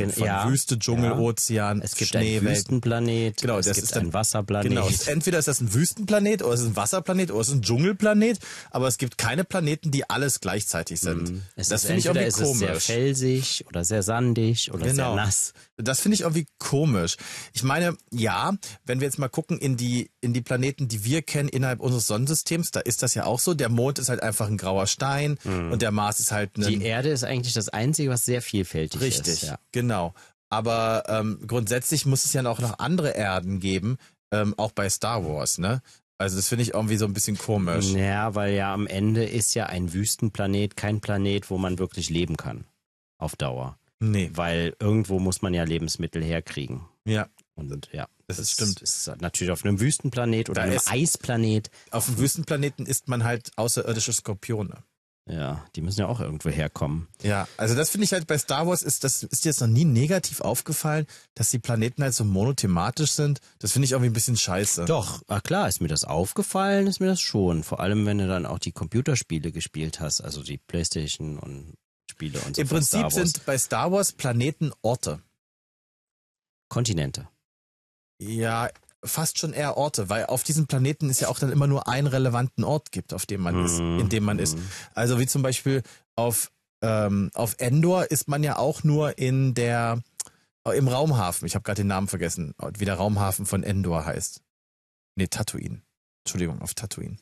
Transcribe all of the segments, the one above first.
von ja, Wüste, Dschungel, ja. Ozean, Es gibt Schneewelt. einen Wüstenplanet, Genau, es das gibt ist dann, einen Wasserplanet. Genau, entweder ist das ein Wüstenplanet oder es ist ein Wasserplanet oder es ist ein Dschungelplanet, aber es gibt keine Planeten, die alles gleichzeitig sind. Das finde ich irgendwie ist es sehr komisch. felsig oder sehr sandig oder sehr nass. Das finde ich irgendwie komisch. Ich meine, ja, wenn wir jetzt mal gucken in die Planeten, die wir kennen innerhalb unseres Sonnensystems, da ist das ja auch so. Der Mond ist halt einfach ein grauer Stein und der Mars ist halt Die Erde ist eigentlich das Einzige, was sehr vielfältig ist. Richtig, genau. Aber grundsätzlich muss es ja auch noch andere Erden geben, auch bei Star Wars, ne? Also das finde ich irgendwie so ein bisschen komisch. Ja, weil ja am Ende ist ja ein Wüstenplanet kein Planet, wo man wirklich leben kann. Auf Dauer. Nee. Weil irgendwo muss man ja Lebensmittel herkriegen. Ja. Und ja, das stimmt. Ist natürlich auf einem Wüstenplanet oder einem Eisplanet. Auf dem Wüstenplaneten isst man halt außerirdische Skorpione. Ja, die müssen ja auch irgendwo herkommen. Ja, also das finde ich halt bei Star Wars ist dir jetzt noch nie negativ aufgefallen, dass die Planeten halt so monothematisch sind. Das finde ich irgendwie ein bisschen scheiße. Doch, klar, ist mir das aufgefallen, ist mir das schon. Vor allem, wenn du dann auch die Computerspiele gespielt hast, also die PlayStation und Spiele und so. Im Prinzip sind bei Star Wars Planeten Orte. Kontinente. Ja, fast schon eher Orte, weil auf diesem Planeten es ja auch dann immer nur einen relevanten Ort gibt, auf dem man ist, in dem man ist. Also wie zum Beispiel auf Endor ist man ja auch nur im Raumhafen. Ich habe gerade den Namen vergessen, wie der Raumhafen von Endor heißt. Nee, Tatooine. Entschuldigung, auf Tatooine.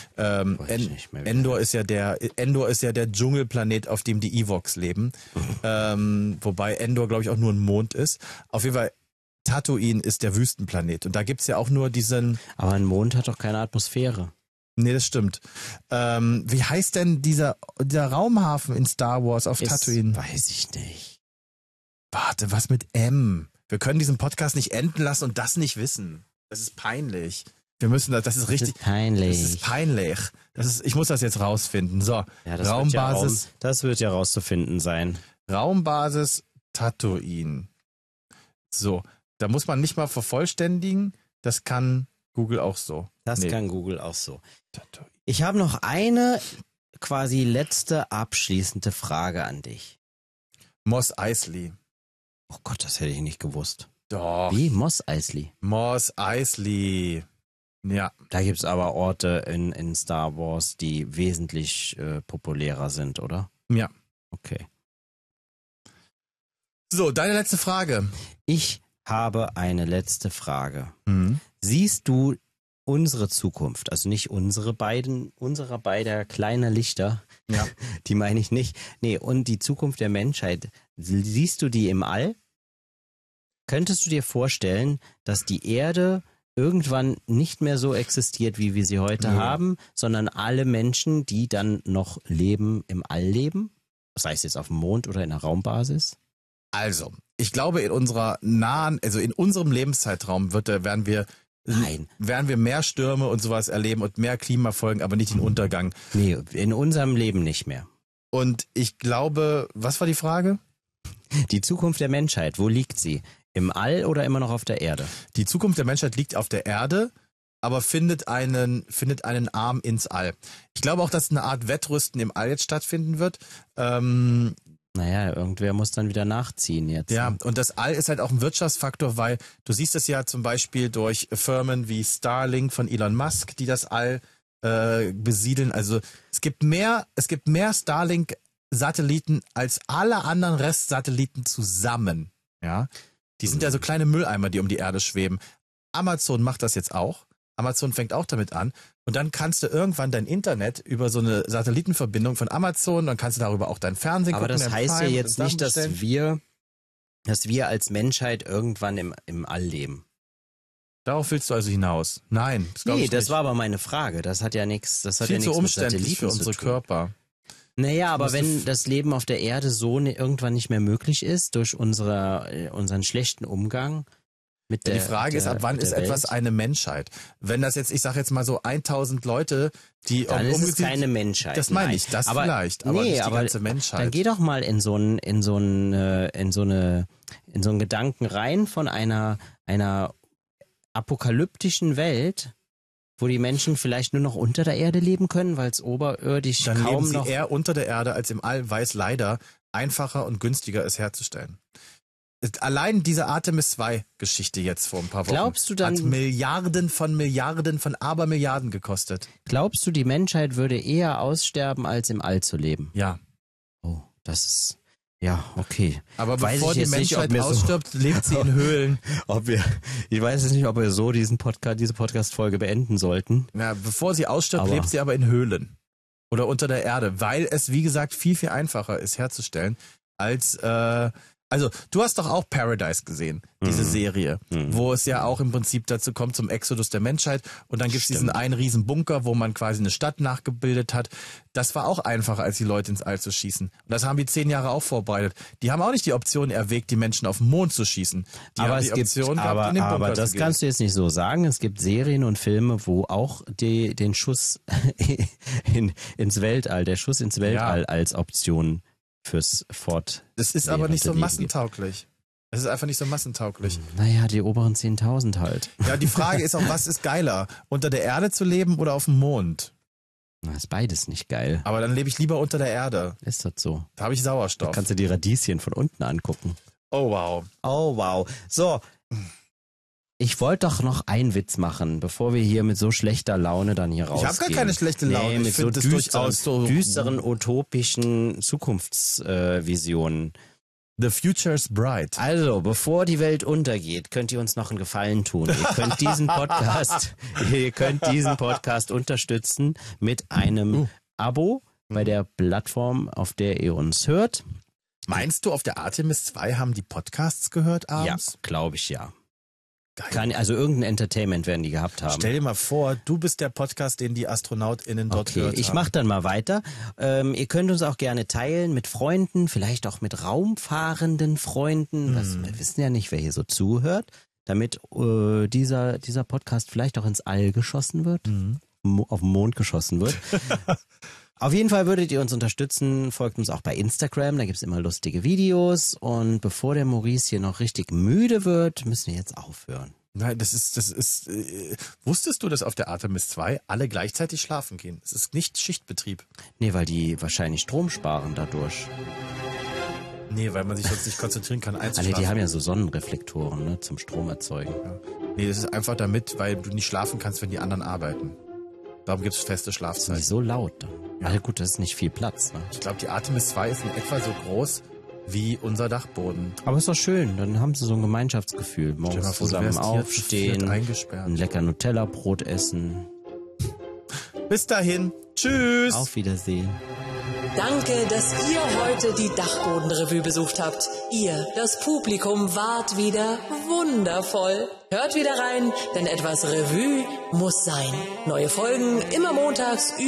Endor ist ja der Dschungelplanet, auf dem die Ewoks leben. Wobei Endor, glaube ich, auch nur ein Mond ist. Auf jeden Fall Tatooine ist der Wüstenplanet. Und da gibt's ja auch nur diesen... Aber ein Mond hat doch keine Atmosphäre. Nee, das stimmt. Wie heißt denn dieser Raumhafen in Star Wars auf Tatooine? Weiß ich nicht. Warte, was mit M? Wir können diesen Podcast nicht enden lassen und das nicht wissen. Das ist peinlich. Wir müssen das ist richtig... Das ist peinlich. Das ist peinlich. Ich muss das jetzt rausfinden. So, ja, Raumbasis... das wird ja rauszufinden sein. Raumbasis Tatooine. So, da muss man nicht mal vervollständigen. Das kann Google auch so. Kann Google auch so. Ich habe noch eine quasi letzte abschließende Frage an dich. Mos Eisley. Oh Gott, das hätte ich nicht gewusst. Doch. Wie? Mos Eisley? Mos Eisley. Ja. Da gibt's aber Orte in Star Wars, die wesentlich populärer sind, oder? Ja. Okay. So, deine letzte Frage. Ich habe eine letzte Frage. Mhm. Siehst du unsere Zukunft, also nicht unserer beider kleiner Lichter, ja. Die meine ich nicht, nee, und die Zukunft der Menschheit, siehst du die im All? Könntest du dir vorstellen, dass die Erde irgendwann nicht mehr so existiert, wie wir sie heute haben, sondern alle Menschen, die dann noch leben, im All leben? Sei es jetzt auf dem Mond oder in der Raumbasis? Also, ich glaube, in unserem Lebenszeitraum werden wir mehr Stürme und sowas erleben und mehr Klimafolgen, aber nicht den Untergang. Nee, in unserem Leben nicht mehr. Und ich glaube, was war die Frage? Die Zukunft der Menschheit, wo liegt sie? Im All oder immer noch auf der Erde? Die Zukunft der Menschheit liegt auf der Erde, aber findet einen Arm ins All. Ich glaube auch, dass eine Art Wettrüsten im All jetzt stattfinden wird. Naja, irgendwer muss dann wieder nachziehen jetzt. Ja, und das All ist halt auch ein Wirtschaftsfaktor, weil du siehst es ja zum Beispiel durch Firmen wie Starlink von Elon Musk, die das All besiedeln. Also es gibt mehr Starlink-Satelliten als alle anderen Restsatelliten zusammen. Ja, die sind ja so kleine Mülleimer, die um die Erde schweben. Amazon macht das jetzt auch. Amazon fängt auch damit an. Und dann kannst du irgendwann dein Internet über so eine Satellitenverbindung von Amazon, dann kannst du darüber auch dein Fernsehen gucken. Aber das heißt ja jetzt nicht, dass wir als Menschheit irgendwann im All leben. Darauf willst du also hinaus? Nein, das glaube ich nicht. Das war aber meine Frage. Das hat ja nichts, viel zu umständlich für unsere Körper. Naja, aber wenn das Leben auf der Erde so irgendwann nicht mehr möglich ist durch unseren schlechten Umgang mit der Die Frage ist, ab wann ist etwas eine Menschheit? Wenn das jetzt, ich sage jetzt mal so 1000 Leute, die dann ist es keine Menschheit. Das meine ich, das aber nicht die ganze Menschheit. Dann geh doch mal in so einen Gedanken rein von einer apokalyptischen Welt, wo die Menschen vielleicht nur noch unter der Erde leben können, weil es oberirdisch dann kaum leben sie noch... eher unter der Erde als im All, weil es leider einfacher und günstiger ist herzustellen. allein diese Artemis 2 Geschichte jetzt vor ein paar Wochen Glaubst du dann, hat Milliarden von Abermilliarden gekostet. Glaubst du, die Menschheit würde eher aussterben, als im All zu leben? Ja. Oh, das ist, ja, okay. Aber Weiß bevor ich die jetzt nicht, Menschheit ob mir ausstirbt, lebt sie in Höhlen. Ich weiß jetzt nicht, ob wir so diese Podcast-Folge beenden sollten. Na, bevor sie ausstirbt, Aber- lebt sie aber in Höhlen. Oder unter der Erde, weil es, wie gesagt, viel, viel einfacher ist herzustellen, als, also, du hast doch auch Paradise gesehen, diese Serie, wo es ja auch im Prinzip dazu kommt, zum Exodus der Menschheit. Und dann gibt's diesen einen riesen Bunker, wo man quasi eine Stadt nachgebildet hat. Das war auch einfacher, als die Leute ins All zu schießen. Und das haben die 10 Jahre auch vorbereitet. Die haben auch nicht die Option erwägt, die Menschen auf den Mond zu schießen. Die haben die Option gehabt, in den Bunker aber das zu gehen. kannst du jetzt nicht so sagen. Es gibt Serien und Filme, wo auch den Schuss ins Weltall, der Schuss ins Weltall als Option fürs Fort. Das ist aber nicht so Leben massentauglich. Es ist einfach nicht so massentauglich. Naja, die oberen 10.000 halt. Ja, die Frage ist auch, was ist geiler? Unter der Erde zu leben oder auf dem Mond? Das ist beides nicht geil. Aber dann lebe ich lieber unter der Erde. Ist das so? Da habe ich Da Sauerstoff. kannst du die Radieschen von unten angucken. Oh wow. Oh, wow. So. Ich wollte doch noch einen Witz machen, bevor wir hier mit so schlechter Laune dann hier Ich rausgehen. habe gar keine schlechte Laune. Nee, mit ich so finde das durchaus so. düsteren, utopischen Zukunftsvisionen. The future's bright. Also, bevor die Welt untergeht, könnt ihr uns noch einen Gefallen tun. Ihr könnt diesen Podcast unterstützen mit einem Abo bei der Plattform, auf der ihr uns hört. Meinst du, auf der Artemis 2 haben die Podcasts gehört abends? Ja, glaube ich ja. Geil. Also irgendein Entertainment werden die gehabt haben. Stell dir mal vor, du bist der Podcast, den die AstronautInnen dort Okay, gehört ich haben. mach dann mal weiter. Ihr könnt uns auch gerne teilen mit Freunden, vielleicht auch mit raumfahrenden Freunden. Wir wissen ja nicht, wer hier so zuhört, damit dieser Podcast vielleicht auch ins All geschossen wird, auf den Mond geschossen wird. Auf jeden Fall würdet ihr uns unterstützen, folgt uns auch bei Instagram, da gibt's immer lustige Videos. Und bevor der Maurice hier noch richtig müde wird, müssen wir jetzt aufhören. Nein, wusstest du, dass auf der Artemis 2 alle gleichzeitig schlafen gehen? Es ist nicht Schichtbetrieb. Nee, weil die wahrscheinlich Strom sparen dadurch. Nee, weil man sich sonst nicht konzentrieren kann, Ah, einzuschlafen. nee, die haben ja so Sonnenreflektoren, ne, zum Strom erzeugen. Nee, das ist einfach damit, weil du nicht schlafen kannst, wenn die anderen arbeiten. Darum gibt's feste Sind die Schlafzeiten. so laut dann? Ja. Also gut, das ist nicht viel Platz. Ne? Ich glaube, die Artemis 2 ist in etwa so groß wie unser Dachboden. Aber ist doch schön, dann haben sie so ein Gemeinschaftsgefühl. Stell dir mal Morgens vor, du zusammen wärst hier zu aufstehen, viert eingesperrt. ein lecker Nutella-Brot essen. Bis dahin. Tschüss. Auf Wiedersehen. Danke, dass ihr heute die Dachbodenrevue besucht habt. Ihr, das Publikum, wart wieder wundervoll. Hört wieder rein, denn etwas Revue muss sein. Neue Folgen immer montags